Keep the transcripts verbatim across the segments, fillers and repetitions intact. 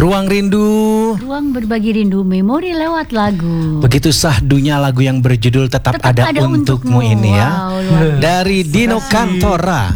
Ruang Rindu. Ruang berbagi rindu, memori lewat lagu. Begitu sahdunya lagu yang berjudul Tetap, Tetap Ada, ada Untukmu, untukmu ini ya. Wow, dari Dino Cantora.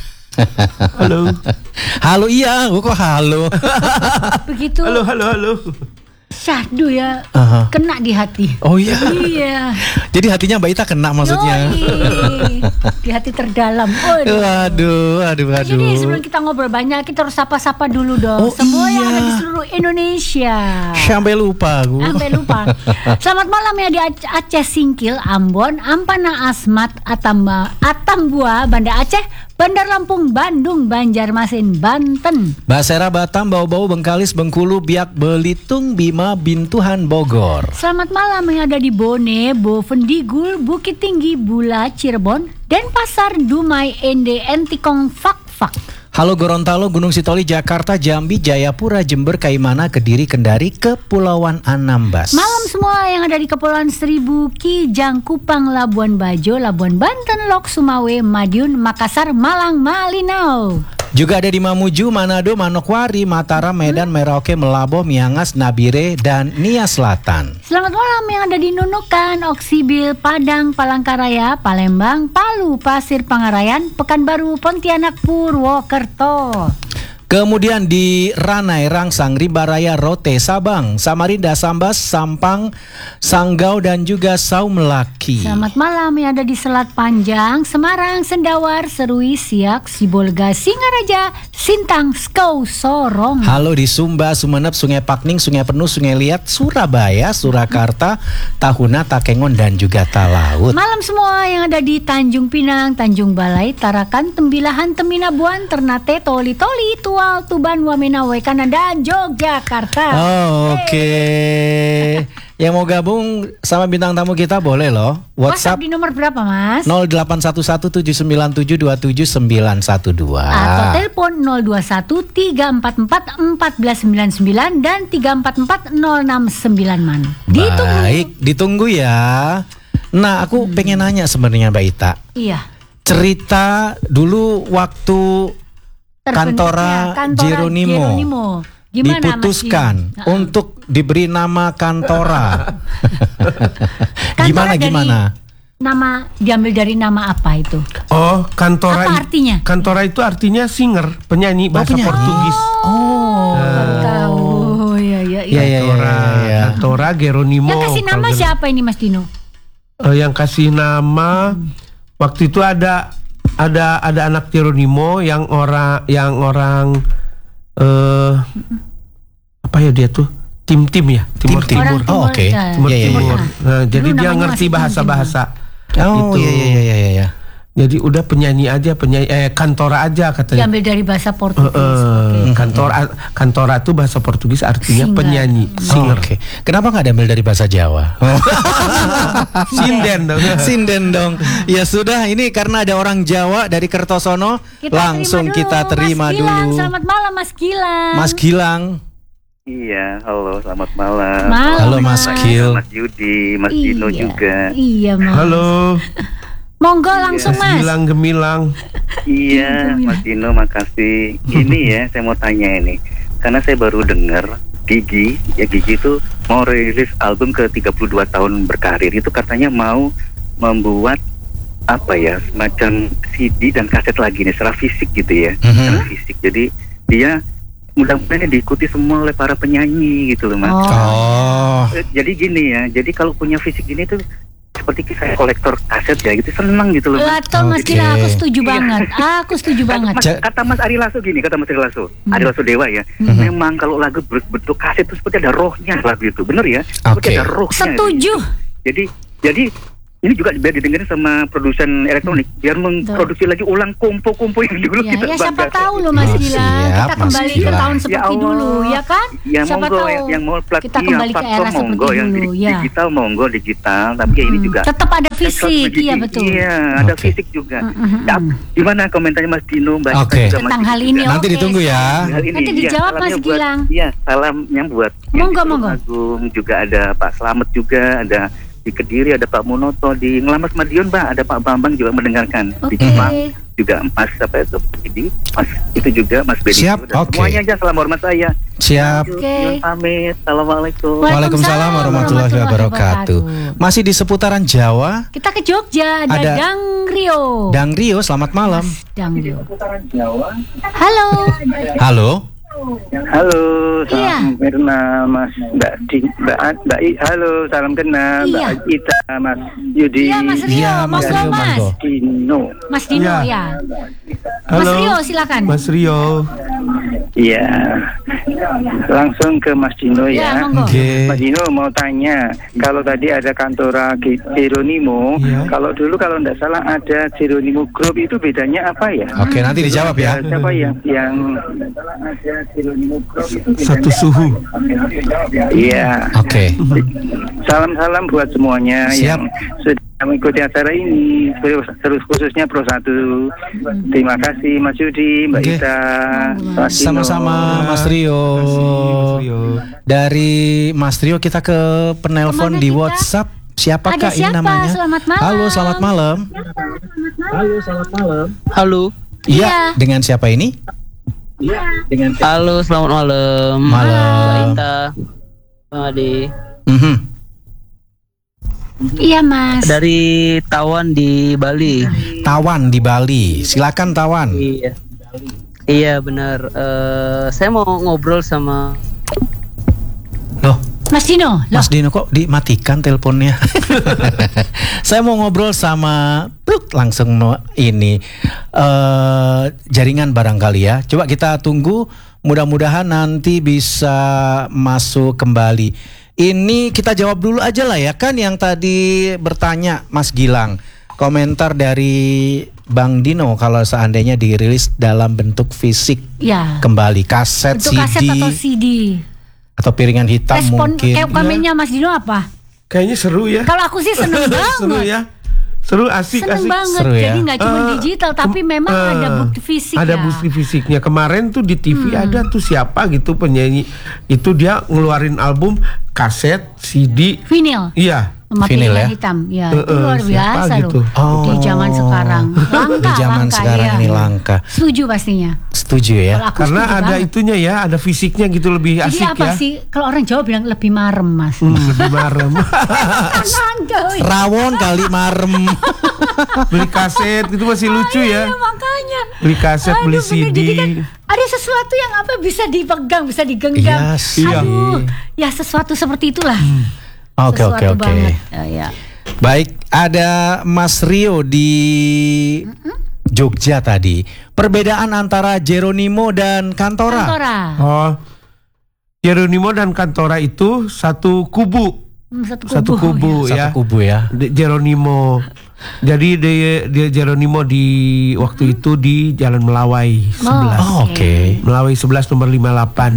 Halo. Halo iya, kok halo. Begitu. Halo, halo, halo. Syahdu ya, uh-huh. kena di hati. Oh iya. Iya. Jadi hatinya Mbak Ita kena maksudnya. Yoi. Di hati terdalam. Waduh, aduh, aduh, aduh. Jadi sebelum kita ngobrol banyak, kita harus sapa-sapa dulu dong. Oh, Semua iya. yang ada di seluruh Indonesia. Sampai lupa aku. Sampai lupa. Selamat malam ya di Aceh Singkil, Ambon, Ampana Asmat, Atamba, Atambua, Banda Aceh, Bandar Lampung, Bandung, Banjarmasin, Banten, Basera, Batam, Bau-Bau, Bengkalis, Bengkulu, Biak, Belitung, Bima, Bintuhan, Bogor. Selamat malam yang ada di Bone, Bovendigul, Bukit Tinggi, Bula, Cirebon, Denpasar, Dumai, Ende, Entikong, Fak-Fak. Halo Gorontalo, Gunung Sitoli, Jakarta, Jambi, Jayapura, Jember, Kaimana, Kediri, Kendari, Kepulauan Anambas. Malam semua yang ada di Kepulauan Seribu, Kijang, Kupang, Labuan Bajo, Labuan Banten, Lok, Sumawe, Madiun, Makassar, Malang, Malinau. Juga ada di Mamuju, Manado, Manokwari, Mataram, Medan, Merauke, Melabo, Miangas, Nabire, dan Nia Selatan. Selamat malam yang ada di Nunukan, Oksibil, Padang, Palangkaraya, Palembang, Palu, Pasir Pangarayan, Pekanbaru, Pontianak, Purwokerto. Kemudian di Ranai, Rangsang, Rimbaraya, Rote, Sabang, Samarinda, Sambas, Sampang, Sanggau, dan juga Saumlaki. Selamat malam yang ada di Selat Panjang, Semarang, Sendawar, Serui, Siak, Sibolga, Singaraja, Sintang, Skau, Sorong. Halo di Sumba, Sumeneb, Sungai Pakning, Sungai Penuh, Sungai Liat, Surabaya, Surakarta, Tahuna, Takengon, dan juga Talaut. Malam semua yang ada di Tanjung Pinang, Tanjung Balai, Tarakan, Tembilahan, Teminabuan, Ternate, Toli Toli, Tual, Tuban, Wamena, Wekana, dan Yogyakarta. Oh, oke. Okay. Yang mau gabung sama bintang tamu kita boleh loh. WhatsApp, WhatsApp di nomor berapa Mas? nol delapan satu satu tujuh sembilan tujuh dua tujuh sembilan satu dua atau telepon nol dua satu tiga empat empat empat sembilan sembilan dan tiga empat empat nol enam sembilan man. Ditunggu. Baik, ditunggu ya. Nah, aku hmm. pengen nanya sebenarnya Mbak Ita. Iya. Cerita dulu waktu Cantora, Cantora Geronimo, Geronimo. Gimana, diputuskan untuk diberi nama Cantora. Gimana dari, gimana? Nama diambil dari nama apa itu? Oh, Cantora. Apa artinya? Cantora itu artinya singer, penyanyi bahasa oh, penyanyi. Portugis. Oh, baru uh, tahu. Oh, ya ya ya. ya, ya, ya, ya. Cantora Geronimo. Yang kasih nama siapa ini Mas Dino? Uh, yang kasih nama hmm. waktu itu ada Ada ada anak Geronimo yang orang yang orang uh, apa ya dia tuh tim-tim ya Timur tim, Timur. Oh oke. Okay. Timur yeah, Timur. Yeah, yeah. Nah, jadi dia ngerti bahasa-bahasa. Oh iya iya iya iya. Jadi udah penyanyi aja, penyanyi eh Cantora aja katanya. Diambil dari bahasa Portugis. Uh, uh, okay. Cantora Cantora itu bahasa Portugis artinya singer. Penyanyi, singer. Oh, oke. Okay. Kenapa nggak diambil dari bahasa Jawa? Sinden dong. Sinden dong. Ya sudah, ini karena ada orang Jawa dari Kertosono, kita langsung terima kita terima Mas dulu. Gilang, selamat malam Mas Gilang. Mas Gilang. Iya, halo, selamat malam. malam halo Mas Gil. Mas Yudi, Mas iya, Dino juga. Iya Mas. Halo. Monggo langsung Mas. Gilang Gemilang. Iya, Mas Dino, makasih. Ini ya, saya mau tanya ini, karena saya baru dengar Gigi, ya Gigi itu mau rilis album ke tiga puluh dua tahun berkarir, itu katanya mau membuat apa ya, semacam C D dan kaset lagi nih, secara fisik gitu ya, mm-hmm. secara fisik. Jadi dia mudah-mudahan diikuti semua oleh para penyanyi gitu loh Mas. Oh. Jadi gini ya, jadi kalau punya fisik ini tuh seperti saya kolektor kaset ya gitu, senang gitu loh Mas. Betul Mas Gila, aku setuju iya. banget. Aku setuju banget. Mas, kata Mas Ari Lasso gini, kata Mas Ari Lasso, hmm. Ari Lasso Dewa ya. Hmm. Memang kalau lagu berbentuk kaset itu seperti ada rohnya lagu itu, bener ya? Seperti okay. ada rohnya. Setuju. Gitu. Jadi, jadi ini juga biar didengerin sama produsen elektronik, biar memproduksi lagi ulang kompo-kompo yang dulu ya, kita ya, bangga. siapa tahu loh Mas Gila, siap, kita kembali Mas ke tahun seperti ya dulu, ya kan? Ya siapa monggo, tahu yang, yang mau plat, kita kembali iya, ke era seperti monggo, dulu, yang ya. Digital monggo digital, tapi hmm. ya ini juga tetap ada fisik, iya betul. Iya, ada okay. fisik juga. Mm-hmm. Ya, gimana komentarnya Mas Dino, Mbak okay. Cita tentang hal ini? Nanti okay. ditunggu ya. Ini, Nanti dijawab ya, Mas Gilang. Iya, salamnya buat monggo monggo. Agung, juga ada Pak Slamet juga, ada di Kediri ada Pak Munoto, di Ngelamas Madiun Mbak ada Pak Bambang juga mendengarkan, okay. di Jepang juga Mas apa itu, jadi Mas itu juga Mas Bedi. Siap, oke. Okay. Semuanya aja salam hormat saya. Siap. Oke. Okay. Pamit. Assalamualaikum. Waalaikumsalam warahmatullahi wabarakatuh. Masih di seputaran Jawa. Kita ke Jogja, ada, ada Dang Rio. Dang Rio, selamat malam. Mas Dang Rio. Halo. Halo. Halo, salam iya. kenal Mas Mbak Di, Mbak Mbak I, halo, salam kenal iya. Mbak Ita, Mas Yudi. Iya, Mas Rio, iya, Mas monggo Rio, Mas. monggo. Dino. Mas Dino ya. ya. Halo. Mas Rio silakan. Mas Rio. Iya. Langsung ke Mas Dino ya. ya. Monggo. Okay. Mas Dino mau tanya, kalau tadi ada kantora Jeronimo, ya. kalau dulu kalau tidak salah ada Jeronimo Group, itu bedanya apa ya? Oke, nanti dijawab ya. Siapa yang yang ada Jeronimo Group itu Satu suhu. Iya. Oke. Salam-salam buat semuanya. Siap. Yang sudah mengikuti acara ini, terus khususnya Pro satu. Terima kasih Mas Yudi, Mbak Oke. Ita, Mas Dino. Sama-sama Mas Rio. Mas Rio. Dari Mas Rio kita ke penelpon Kemana di kita? WhatsApp. Siapakah Ada ini siapa? namanya? Selamat malam. Halo, selamat malam. Halo, selamat malam. Halo. Iya, Iya. dengan siapa ini? Dengan Halo, selamat malam. Malam. Mbak Ita, Bang Ade. Mhm. Iya Mas. Dari Tawan di Bali. Tawan di Bali. Silakan Tawan. Iya. Iya benar. Eh, saya mau ngobrol sama. Loh, Mas Dino. Loh. Mas Dino kok dimatikan teleponnya? Saya mau ngobrol sama pluk, langsung no, ini uh, jaringan barangkali ya. Coba kita tunggu, mudah-mudahan nanti bisa masuk kembali. Ini kita jawab dulu aja lah ya, kan yang tadi bertanya Mas Gilang. Komentar dari Bang Dino kalau seandainya dirilis dalam bentuk fisik Ya. kembali, kaset, Bentuk kaset C D atau C D. atau piringan hitam Respon mungkin. kayak komennya Mas Dino apa? Kayaknya seru ya. Kalau aku sih seneng banget. Seru ya. Seru, asik, Seneng asik. banget. Seru ya. Jadi nggak cuma Eh, digital, tapi kem- memang eh, ada bukti fisik Ada ya. bukti fisiknya. Kemarin tuh di T V ada tuh siapa gitu penyanyi. Itu dia ngeluarin album kaset, C D. Vinyl. Iya. Sama Vinyl piringan ya? hitam. Ya, Eh, itu eh, luar siapa biasa gitu? loh. Oh. Di zaman sekarang. Langka, Di zaman langka, sekarang ya. ini langka. Setuju pastinya. Setuju ya. Kalau aku Karena setuju ada banget. itunya ya, ada fisiknya gitu lebih Jadi asik apa ya. sih? Kalau orang Jawa bilang lebih marem Mas. Hmm, lebih marem. Nanda, wih. Rawon kali marem. Beli kaset itu masih lucu Iya, ya. makanya. Beli kaset, Aduh, beli bener. C D. Jadi kan ada sesuatu yang apa bisa dipegang, bisa digenggam. Yes, iya. Aduh, ya sesuatu seperti itulah. Oke oke Sesuatu oke. banget. Ya, ya. Baik, ada Mas Rio di Jogja tadi. Perbedaan antara Jeronimo dan Kantora. Kantora. Oh. Jeronimo dan Kantora itu satu kubu. Hmm, satu kubu. Satu kubu Satu ya. kubu ya. De- Jeronimo. Jadi dia, dia Jeronimo di waktu itu di Jalan Melawai sebelas. Oh, oke. Melawai sebelas nomor lima puluh delapan.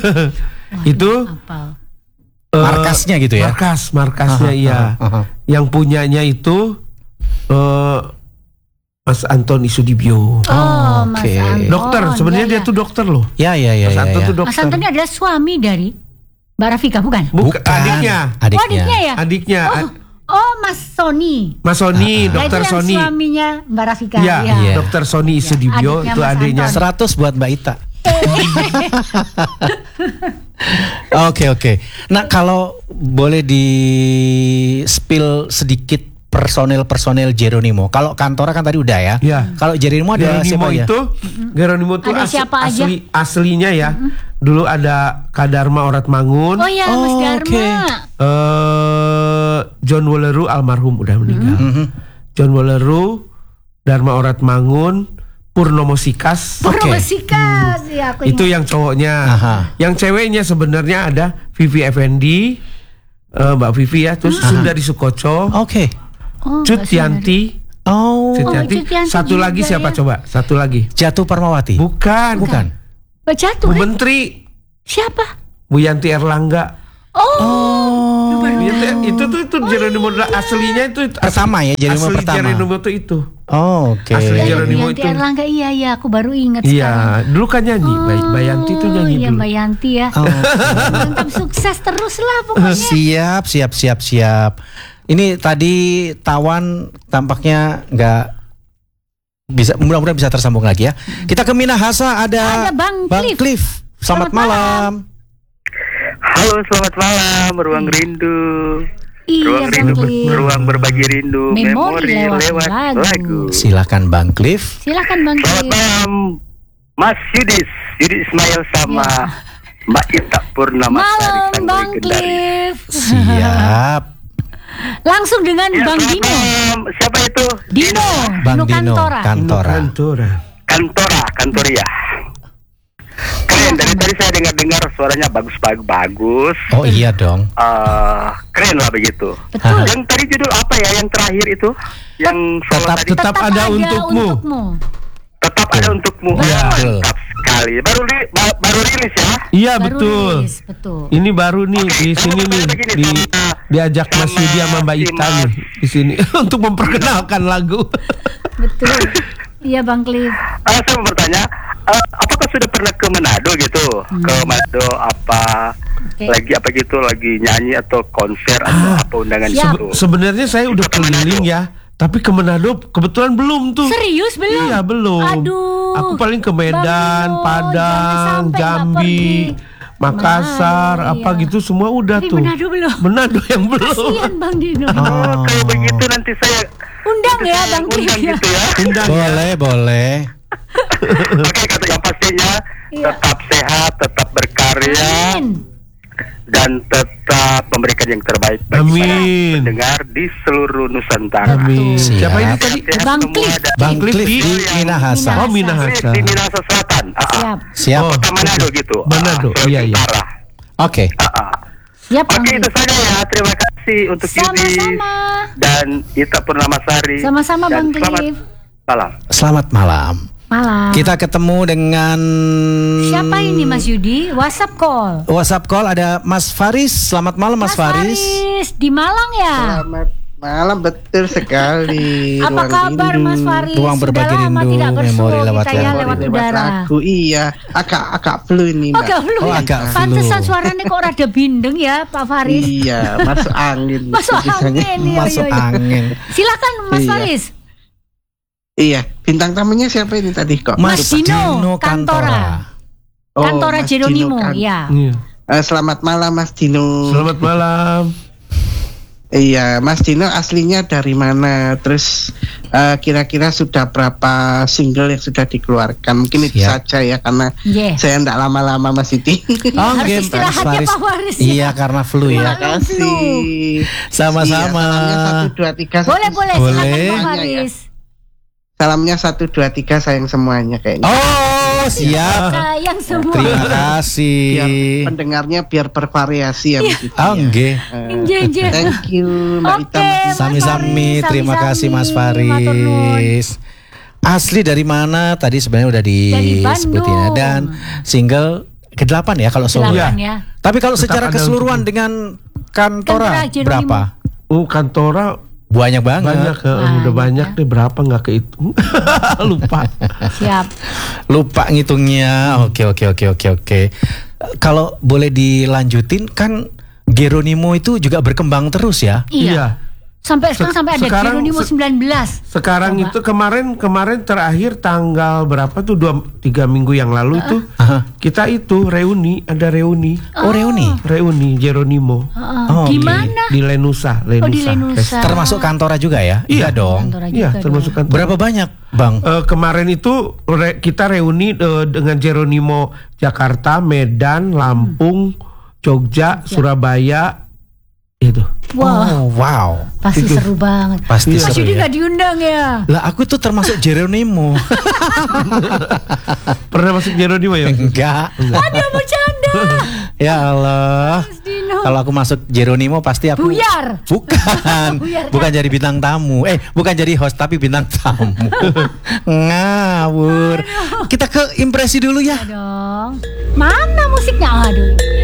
Itu Apal. eh, Markasnya gitu ya? Markas, markasnya Aha, iya. aha, aha. Yang punyanya itu eh, Mas Anton Isudibyo. Oh, Mas oke. Anton. Dokter, sebenarnya iya, dia iya. tuh dokter loh. Ya ya ya Mas ya. Anton ya. tuh dokter. Mas Anton ini adalah suami dari Mbak Rafika, bukan? Bukan, adiknya. Adiknya. Oh, adiknya ya? Adiknya. Oh, oh Mas Sony. Mas Sony, Nah, dokter itu yang Sony. suaminya Mbak Rafika. Iya, Iya. dokter Sony Isudibyo adiknya itu Mas adiknya. Anton. seratus buat Mbak Ita. Oke oke. Nah kalau boleh di spill sedikit personel-personel Jeronimo. Kalau Kantora kan tadi udah ya. Iya. Kalau Jeronimo ada Geronimo siapa ya? itu, Geronimo itu Ada as- siapa aja? asli aslinya ya. Dulu ada Kadarma Orat Mangun, Oh ya, Mas Oh, Dharma. oke. eh John Woleru almarhum udah meninggal. Mhm. John Woleru, Dharma Orat Mangun, Purnomo Sikas. Purnomo Sikas. Ya, aku Itu ingat. yang cowoknya. Aha. Yang ceweknya sebenarnya ada Vivi Effendi, eh, Mbak Vivi ya, terus Sundari Sukoco, Oke. Oh, Cut Mbak Sundari. Yanti, Oh. Cut Oh, Yanti. Cut Yanti Satu juga lagi siapa ya. coba? Satu lagi. Jatuh Parmawati. Bukan. Bukan. Mbak Jatuh Bu kan? Menteri, Siapa? Bu Yanti Erlangga. Oh. Itu, itu tuh itu Jeronimo aslinya itu Pertama ya, Jeronimo asli pertama. Jeronimo tuh itu. Oh, oke. Asli Ya, Jeronimo Yanti itu. Erlangga, iya iya, aku baru ingat sekarang. Iya, dulu kan nyanyi. Bay- Bayanti tuh nyanyi Iya, dulu. Mbak Yanti ya. Oh. Mantap, sukses terus lah pokoknya. Siap, siap, siap, siap. Ini tadi Tawan tampaknya nggak bisa, mudah-mudahan bisa tersambung lagi ya. Kita ke Minahasa, ada, ada Bang, Bang Cliff. Cliff. Selamat, selamat malam. malam. Halo, selamat malam, ruang rindu. Iya, ruang Bang rindu, Cliff. ruang berbagi rindu, memori, memori lewat, lewat lagu. lagu. Silakan Bang Cliff. Silakan Bang Cliff. Selamat malam, Mas Yudis, Yudi Ismail sama ya. Mbak Ita Purnama. Malam Bang Cliff. Siap. Langsung dengan ya, Bang Dino. Malam. Siapa itu? Dino. Bang Dino Kantora. Kantora. Kantora. Kantora, Kantoria. Keren, dari tadi saya dengar-dengar suaranya bagus-bagus. Oh iya dong. Uh, keren lah begitu. Betul. Yang tadi judul apa ya? Yang terakhir itu? Yang tetap, tadi. tetap, tetap ada, ada untukmu. untukmu. Tetap ada untukmu. Ya. Mantap sekali. Baru li, baru rilis ya? Iya baru betul. Rilis, betul. Ini baru nih okay, di sini nih begini, di sama, diajak sama Mas Yudi sama Mbak Ita nih di sini untuk memperkenalkan lagu. Betul. Iya Bang Cliff. Uh, saya mau bertanya, uh, apakah sudah pernah ke Manado gitu? Hmm. Ke Manado apa? Okay. Lagi apa gitu? Lagi nyanyi atau konser ah, atau apa undangan gitu? Se sebenarnya saya udah keliling ya. Tapi ke Manado kebetulan belum tuh. Serius belum? Iya belum. Aduh. Aku paling ke Medan, Bang, Padang, Jambi, Makassar, Manado, apa iya. gitu semua udah tapi tuh. Manado belum. Manado yang belum. Kasihan Bang Dino. Oh, kalau begitu nanti saya undang ya Bang Cliff ya. Gitu ya. Undang boleh, ya. boleh. Oke, kata yang pastinya iya. tetap sehat, tetap berkarya. Amin. Dan tetap memberikan yang terbaik bagi para pendengar di seluruh Nusantara. Amin. Siapa ini tadi? Bang Cliff. Bang Cliff di Minahasa. Oh Minahasa. Di Minahasa Selatan. Siap. Siap. Oh, Kota Manado gitu. Manado. Uh, iya iya. Oke. Okay. Uh, uh. Siap. Oke okay, itu saja ya. Terima kasih untuk Yudi dan Ita Purnamasari. Sama-sama Bang Cliff. Selamat malam. Selamat malam. Malam. Kita ketemu dengan siapa ini Mas Yudi? WhatsApp call. WhatsApp call ada Mas Faris. Selamat malam Mas, Mas Faris. Faris di Malang ya. Selamat malam, betul sekali. Apa ruang kabar rindu. Mas Faris? Ruang berbagi rindu, memori lewat kita ya, lewat udara. Aku iya, agak agak flu ini Mbak. Agak flu. Oh, agak flu. Pantesan suaranya kok rada bindeng ya Pak Faris. Iya, masuk angin. Masuk angin. Iya, masuk iya, iya. angin. Silakan Mas iya. Faris. Iya, bintang tamunya siapa ini tadi kok? Mas Dino Kantora. Oh, Kantora Mas Jeronimo, Dino, kan. ya. Uh, selamat malam Mas Dino. Selamat malam. Iya, Mas Dino aslinya dari mana? Terus uh, kira-kira sudah berapa single yang sudah dikeluarkan? Mungkin itu Siap. saja ya, karena yeah. saya enggak lama-lama Mas Siti. Oh, harus istirahat ya Pak Faris. Iya, karena flu ya. Terima kasih. Sama-sama. Iya, satu, dua, tiga, boleh, satu, boleh, boleh. silakan Pak Faris. Ya. Salamnya satu dua tiga sayang semuanya kayaknya. Oh siap. Sayang semua. Terima kasih. Biar pendengarnya biar bervariasi ya. Oh nggih. Thank you Mbak Ita. Okay, sami-sami. Terima kasih Mas Faris. Asli dari mana? Tadi sebenarnya udah disebutin ya. Dan single kedelapan ya kalau solo. Ya. Ya. Tapi kalau Tetap secara keseluruhan dengan Kantora berapa? Oh Kantora banyak banget. Banyak, banyak udah banyak ya. Deh berapa nggak kehitung. Lupa. Siap. Lupa ngitungnya. Oke oke oke oke oke. Kalau boleh dilanjutin kan Geronimo itu juga berkembang terus ya? Iya. iya. Sampai sekarang sampai ada sekarang, Geronimo sembilan belas. Sekarang Coba. itu kemarin kemarin terakhir tanggal berapa tuh dua tiga minggu yang lalu uh, itu uh. kita itu reuni ada reuni. Oh, oh reuni. Reuni Geronimo. Uh, uh. Oh, di mana? Di Lenusa, Lenusa. Oh, di Lenusa. Termasuk Kantora juga ya? Iya, iya dong. Iya, termasuk Kantora. Berapa banyak, Bang? Uh, kemarin itu re, kita reuni uh, dengan Geronimo Jakarta, Medan, Lampung, Jogja, Jogja. Surabaya. Itu. Wow. Oh, wow. Pasti itu. seru banget. Pasti Mas seru. Yudi ya? gak diundang ya? Lah aku tuh termasuk Geronimo. Pernah masuk Geronimo ya? Enggak. Ada bercanda. Ya Allah. Kalau aku masuk Geronimo pasti aku buyar. Bukan. Buyar, bukan kan? Jadi bintang tamu. Eh, bukan jadi host tapi bintang tamu. Ngawur. Aduh. Kita ke impresi dulu ya. Ya dong. Mana musiknya? Aduh.